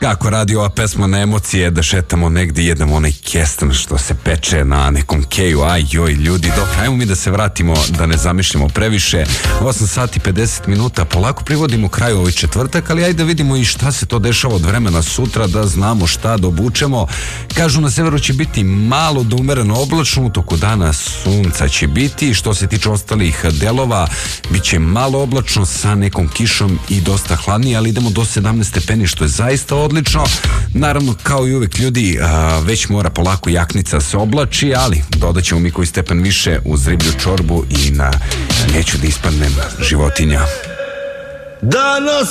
Kako radi ova pesma na emocije, da šetamo negdje, jedemo onaj kestan što se peče na nekom keju, aj joj ljudi, dobro, ajmo mi da se vratimo, da ne zamišljamo previše. 8 sati 50 minuta, polako privodimo kraju ovaj četvrtak, ali ajde da vidimo i šta se to dešava od vremena sutra, da znamo šta da obučemo. Kažu na severu će biti malo do umereno oblačno, u toku dana sunca će biti, što se tiče ostalih delova, bit će malo oblačno sa nekom kišom i dosta hladnije, ali idemo do 17 stepeni, što je zaista odlično. Naravno, kao i uvek ljudi, već mora polako jaknica se oblači, ali dodat ćemo mi koji stepen više uz riblju čorbu i na neću da ispadnem životinja. Danas